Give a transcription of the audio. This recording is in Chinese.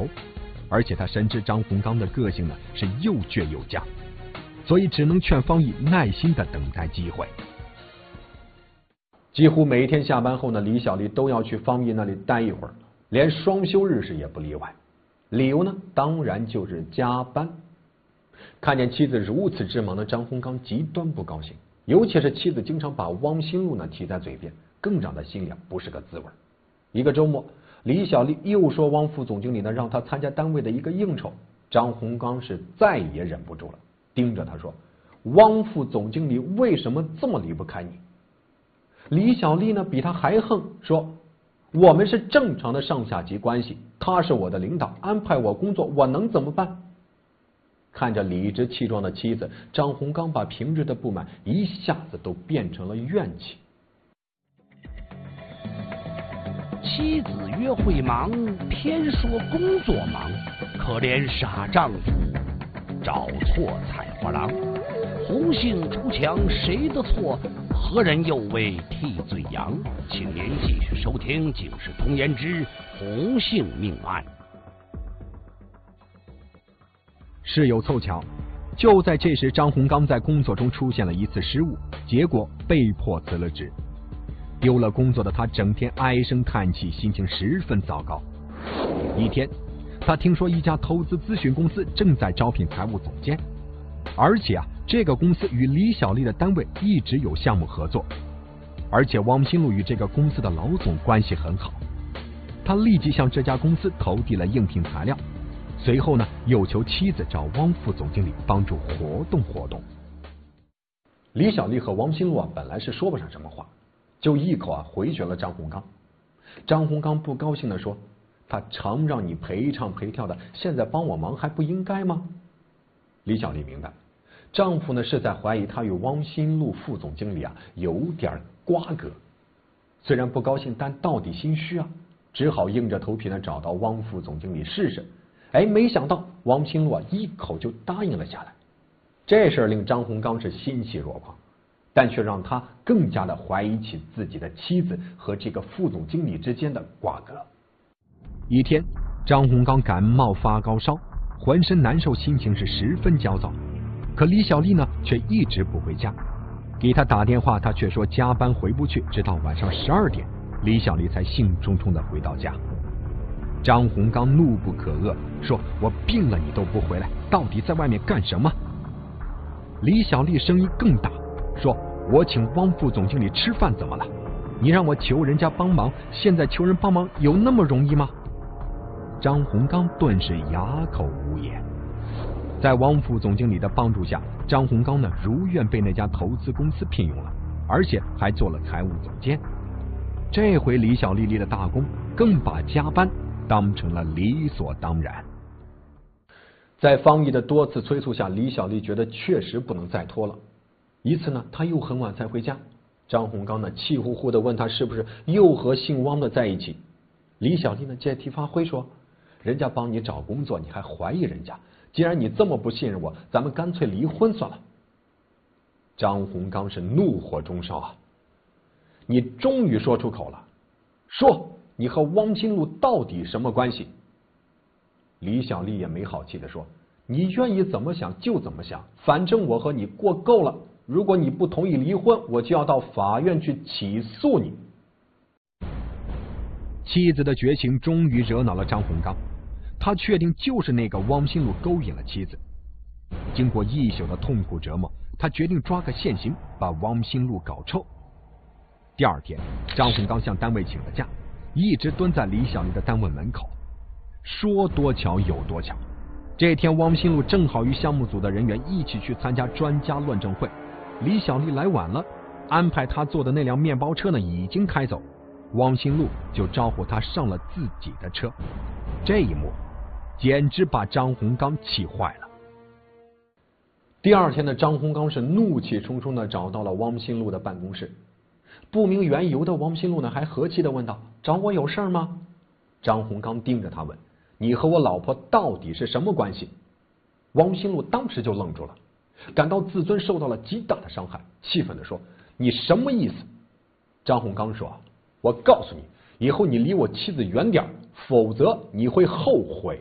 由，而且他深知张洪刚的个性呢是又倔又犟，所以只能劝方毅耐心的等待机会。几乎每一天下班后呢，李小丽都要去方毅那里待一会儿，连双休日时也不例外。理由呢，当然就是加班。看见妻子如此之忙的张洪刚极端不高兴，尤其是妻子经常把汪新路呢提在嘴边，更让他心里不是个滋味。一个周末，李小丽又说汪副总经理呢让他参加单位的一个应酬，张洪刚是再也忍不住了，盯着他说：“汪副总经理为什么这么离不开你？”李小丽呢比他还横，说：“我们是正常的上下级关系，他是我的领导，安排我工作，我能怎么办？”看着理直气壮的妻子，张洪刚把平日的不满一下子都变成了怨气。 妻子约会忙，偏说工作忙，可怜傻丈夫找错采花郎。红杏出墙谁的错？何人又为替罪羊？请您继续收听《警世通言之红杏命案》。 事有凑巧，就在这时，张洪刚在工作中出现了一次失误，结果被迫辞了职。丢了工作的他整天唉声叹气，心情十分糟糕。一天，他听说一家投资咨询公司正在招聘财务总监，而且这个公司与李小丽的单位一直有项目合作，而且汪新路与这个公司的老总关系很好。他立即向这家公司投递了应聘材料，随后呢，又求妻子找汪副总经理帮助活动。李小丽和汪新路本来是说不上什么话，就一口回绝了张洪刚。张洪刚不高兴地说：“他常让你陪唱陪跳的，现在帮我忙还不应该吗？”李小丽明白，丈夫呢是在怀疑她与汪新路副总经理有点瓜葛。虽然不高兴，但到底心虚只好硬着头皮呢找到汪副总经理试试。没想到汪新路一口就答应了下来。这事令张洪刚是欣喜若狂，但却让他更加的怀疑起自己的妻子和这个副总经理之间的瓜葛。一天，张洪刚感冒发高烧，浑身难受，心情是十分焦躁。可李小丽呢却一直不回家，给他打电话，他却说加班回不去，直到晚上12点，李小丽才兴冲冲的回到家。张洪刚怒不可遏，说：“我病了你都不回来，到底在外面干什么？”李小丽声音更大，说：“我请汪副总经理吃饭怎么了？你让我求人家帮忙，现在求人帮忙有那么容易吗？”张洪刚顿时哑口无言。在汪副总经理的帮助下，张洪刚呢如愿被那家投资公司聘用了，而且还做了财务总监。这回李小丽立了大功，更把加班当成了理所当然。在方毅的多次催促下，李小丽觉得确实不能再拖了。一次呢，她又很晚才回家，张洪刚呢气呼呼的问她是不是又和姓汪的在一起。李小丽呢借题发挥说：“人家帮你找工作，你还怀疑人家？既然你这么不信任我，咱们干脆离婚算了。”张洪刚是怒火中烧你终于说出口了，说你和汪新路到底什么关系？李小丽也没好气的说：“你愿意怎么想就怎么想，反正我和你过够了，如果你不同意离婚，我就要到法院去起诉你。”妻子的绝情终于惹恼了张洪刚，他确定就是那个汪新路勾引了妻子。经过一宿的痛苦折磨，他决定抓个现行，把汪新路搞臭。第二天，张洪刚向单位请了假，一直蹲在李小丽的单位门口。说多巧有多巧，这天汪新路正好与项目组的人员一起去参加专家论证会，李小丽来晚了，安排他坐的那辆面包车呢已经开走，汪新路就招呼他上了自己的车。这一幕简直把张洪刚气坏了。第二天的张洪刚是怒气冲冲的找到了汪新路的办公室，不明缘由的汪新路呢还和气的问道：“找我有事吗？”张洪刚盯着他问：“你和我老婆到底是什么关系？”汪新路当时就愣住了，感到自尊受到了极大的伤害，气愤地说：“你什么意思？”张洪刚说：“我告诉你，以后你离我妻子远点，否则你会后悔。”